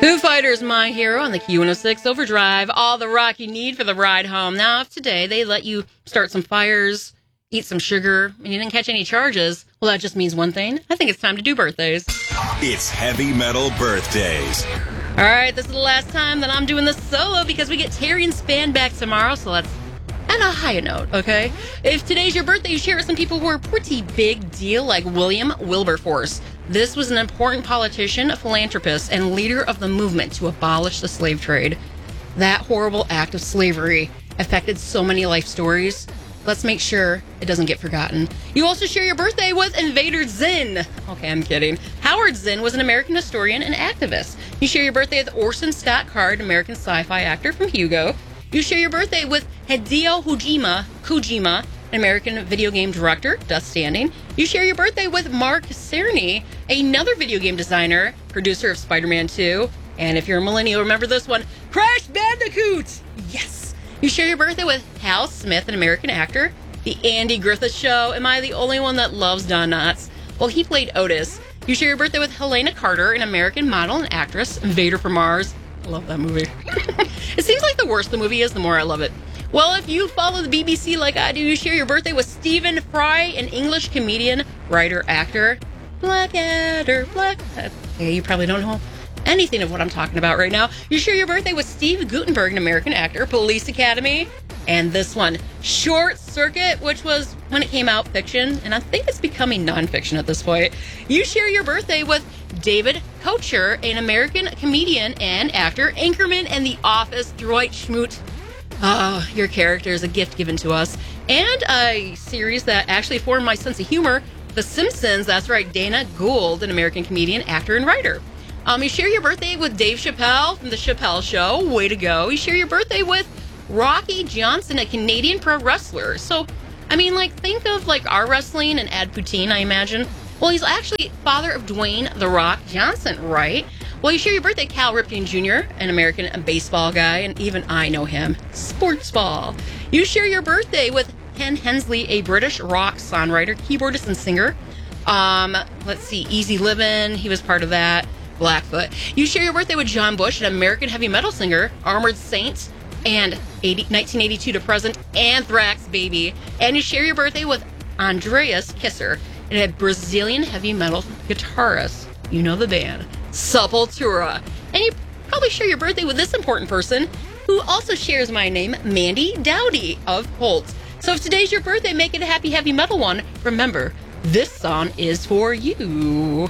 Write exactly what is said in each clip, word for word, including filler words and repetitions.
Foo Fighters, My Hero on the Q one oh six Overdrive. All the rock you need for the ride home. Now, if today they let you start some fires, eat some sugar, and you didn't catch any charges, well, that just means one thing. I think it's time to do birthdays. It's Heavy Metal Birthdays. All right, this is the last time that I'm doing this solo because we get Terry and Span back tomorrow, so let's on a higher note, okay? If today's your birthday, you share with some people who are a pretty big deal, like William Wilberforce. This was an important politician, a philanthropist, and leader of the movement to abolish the slave trade. That horrible act of slavery affected so many life stories. Let's make sure it doesn't get forgotten. You also share your birthday with Invader Zinn. Okay, I'm kidding. Howard Zinn was an American historian and activist. You share your birthday with Orson Scott Card, American sci-fi actor from Hugo. You share your birthday with Hideo Kojima, Kojima, an American video game director, Death Stranding. You share your birthday with Mark Cerny, another video game designer, producer of Spider-Man two. And if you're a millennial, remember this one, Crash Bandicoot! Yes! You share your birthday with Hal Smith, an American actor. The Andy Griffith Show. Am I the only one that loves Don Knotts? Well, he played Otis. You share your birthday with Helena Carter, an American model and actress, Invader from Mars. I love that movie. It seems like the worse the movie is, the more I love it. Well, if you follow the B B C like I do, you share your birthday with Stephen Fry, an English comedian, writer, actor. Blackadder, Black... Okay, you probably don't know anything of what I'm talking about right now. You share your birthday with Steve Guttenberg, an American actor, Police Academy. And this one, Short Circuit, which was, when it came out, fiction. And I think it's becoming nonfiction at this point. You share your birthday with David Kocher, an American comedian and actor, anchorman in The Office, Dwight Schrute. Oh, your character is a gift given to us. And a series that actually formed my sense of humor, The Simpsons. That's right, Dana Gould, an American comedian, actor, and writer. Um, you share your birthday with Dave Chappelle from The Chappelle Show. Way to go. You share your birthday with Rocky Johnson, a Canadian pro wrestler. So, I mean, like, think of, like, our wrestling and Ad Poutine, I imagine. Well, he's actually father of Dwayne The Rock Johnson, right? Well, you share your birthday, Cal Ripken Junior, an American baseball guy, and even I know him. Sports ball. You share your birthday with Ken Hensley, a British rock songwriter, keyboardist, and singer. Um, let's see, Easy Livin', he was part of that. Blackfoot. You share your birthday with John Bush, an American heavy metal singer, Armored Saint, and nineteen eighty-two to present, Anthrax, baby. And you share your birthday with Andreas Kisser, a Brazilian heavy metal guitarist. You know the band, Sepultura. And you probably share your birthday with this important person, who also shares my name, Mandy Dowdy of Holt. So if today's your birthday, make it a happy heavy metal one. Remember, this song is for you.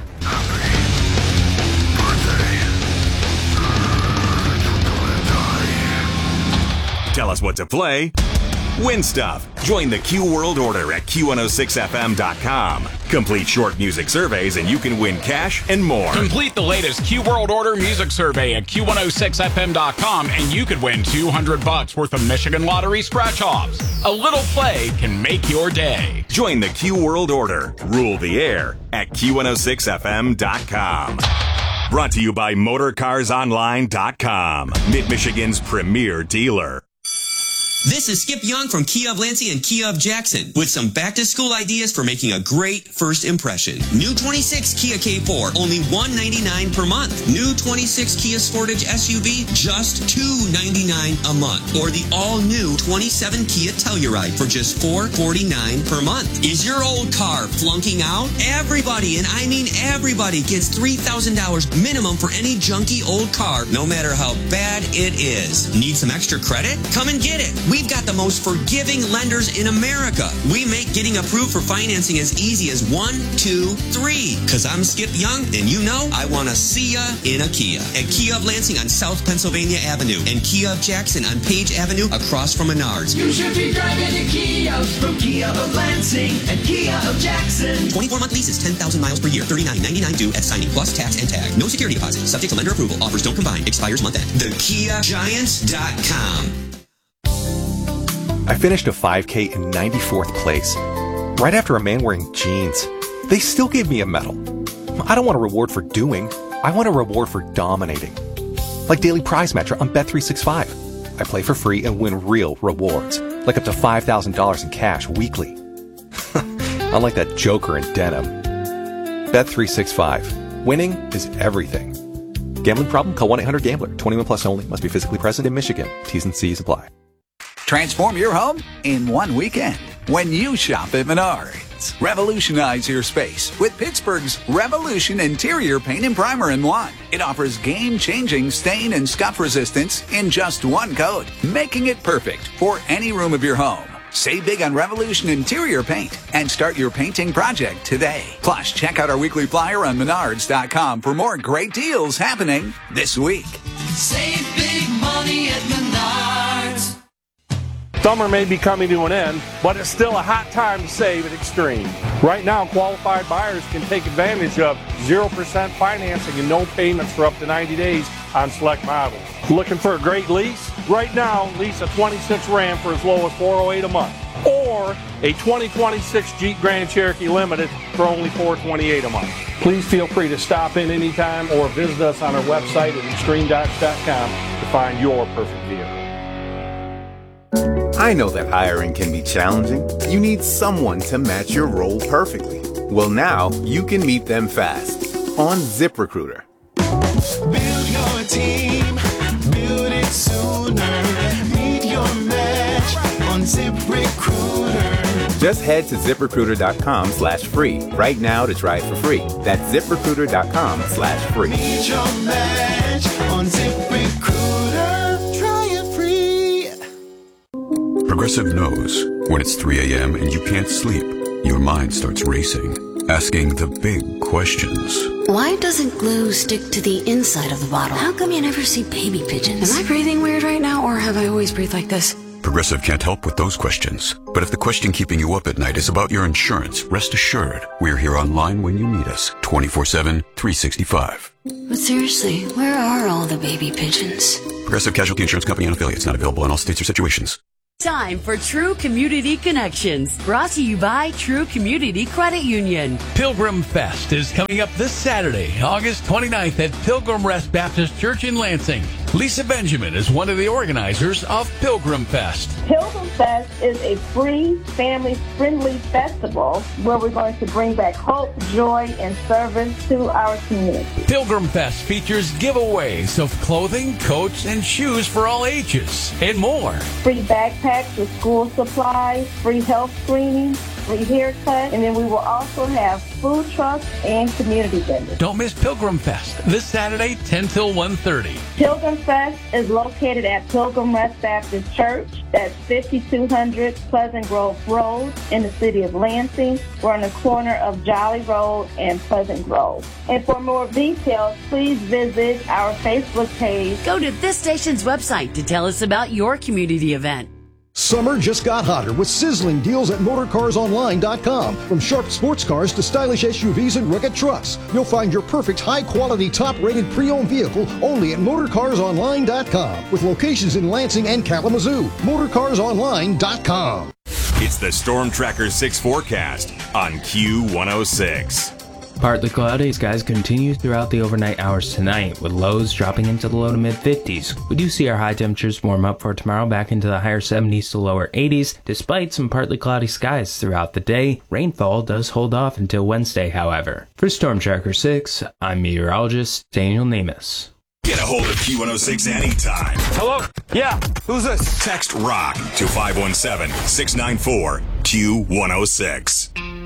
Tell us what to play. Win stuff. Join the Q World Order at Q one oh six F M dot com. Complete short music surveys and you can win cash and more. Complete the latest Q World Order music survey at Q one oh six F M dot com and you could win two hundred bucks worth of Michigan Lottery scratch-offs. A little play can make your day. Join the Q World Order. Rule the air at Q one oh six F M dot com. Brought to you by Motor Cars Online dot com. Mid-Michigan's premier dealer. This is Skip Young from Kia of Lansing and Kia of Jackson with some back-to-school ideas for making a great first impression. New twenty-six Kia K four, only one hundred ninety-nine dollars per month. New twenty-six Kia Sportage S U V, just two hundred ninety-nine dollars a month. Or the all-new twenty-seven Kia Telluride for just four hundred forty-nine dollars per month. Is your old car flunking out? Everybody, and I mean everybody, gets three thousand dollars minimum for any junky old car, no matter how bad it is. Need some extra credit? Come and get it. We've got the most forgiving lenders in America. We make getting approved for financing as easy as one, two, three. Cause I'm Skip Young, and you know I want to see ya in a Kia. At Kia of Lansing on South Pennsylvania Avenue and Kia of Jackson on Page Avenue across from Menards. You should be driving a Kia from Kia of Lansing and Kia of Jackson. twenty-four month leases, ten thousand miles per year, thirty-nine ninety-nine due at signing plus tax and tag. No security deposit. Subject to lender approval. Offers don't combine. Expires month end. The Kia Giants dot com. I finished a five K in ninety-fourth place, right after a man wearing jeans. They still gave me a medal. I don't want a reward for doing. I want a reward for dominating. Like Daily Prize Matcher on Bet three sixty-five. I play for free and win real rewards, like up to five thousand dollars in cash weekly. Unlike that joker in denim. Bet three sixty-five. Winning is everything. Gambling problem? Call one eight hundred gambler. twenty-one plus only. Must be physically present in Michigan. T's and C's apply. Transform your home in one weekend when you shop at Menards. Revolutionize your space with Pittsburgh's Revolution Interior Paint and Primer in one. It offers game-changing stain and scuff resistance in just one coat, making it perfect for any room of your home. Save big on Revolution Interior Paint and start your painting project today. Plus, check out our weekly flyer on menards dot com for more great deals happening this week. Save big money at Menards. Summer may be coming to an end, but it's still a hot time to save at Extreme. Right now, qualified buyers can take advantage of zero percent financing and no payments for up to ninety days on select models. Looking for a great lease? Right now, lease a twenty-six Ram for as low as four oh eight a month, or a twenty twenty-six Jeep Grand Cherokee Limited for only four twenty-eight a month. Please feel free to stop in anytime or visit us on our website at extreme dodge dot com to find your perfect vehicle. I know that hiring can be challenging. You need someone to match your role perfectly. Well, now you can meet them fast on ZipRecruiter. Build your team, build it sooner. Meet your match on ZipRecruiter. Just head to ZipRecruiter.com slash free right now to try it for free. That's ZipRecruiter.com slash free. Meet your match on ZipRecruiter. Try it free. Progressive knows when it's three a.m. and you can't sleep, your mind starts racing, asking the big questions. Why doesn't glue stick to the inside of the bottle? How come you never see baby pigeons? Am I breathing weird right now, or have I always breathed like this? Progressive can't help with those questions. But if the question keeping you up at night is about your insurance, rest assured, we're here online when you need us, twenty-four seven, three sixty-five. But seriously, where are all the baby pigeons? Progressive Casualty Insurance Company and affiliates, not available in all states or situations. Time for True Community Connections, brought to you by True Community Credit Union. Pilgrim Fest is coming up this Saturday, August twenty-ninth at Pilgrim Rest Baptist Church in Lansing. Lisa Benjamin is one of the organizers of Pilgrim Fest. Pilgrim Fest is a free, family-friendly festival where we're going to bring back hope, joy, and service to our community. Pilgrim Fest features giveaways of clothing, coats, and shoes for all ages, and more. Free backpacks with school supplies, free health screenings, free haircut, and then we will also have food trucks and community vendors. Don't miss Pilgrim Fest this Saturday, ten till one thirty. Pilgrim Fest is located at Pilgrim Rest Baptist Church. That's fifty-two hundred Pleasant Grove Road in the city of Lansing. We're on the corner of Jolly Road and Pleasant Grove. And for more details, please visit our Facebook page. Go to this station's website to tell us about your community event. Summer just got hotter with sizzling deals at motor cars online dot com. From sharp sports cars to stylish S U Vs and rugged trucks, you'll find your perfect high-quality, top-rated pre-owned vehicle only at motor cars online dot com, with locations in Lansing and Kalamazoo. motor cars online dot com. It's the Storm Tracker six forecast on Q one oh six. Partly cloudy skies continue throughout the overnight hours tonight, with lows dropping into the low to mid fifties. We do see our high temperatures warm up for tomorrow back into the higher seventies to lower eighties, despite some partly cloudy skies throughout the day. Rainfall does hold off until Wednesday, however. For Storm Tracker six, I'm meteorologist Daniel Namus. Get a hold of Q one oh six anytime. Hello? Yeah, who's this? Text ROCK to five one seven, six nine four, Q one oh six.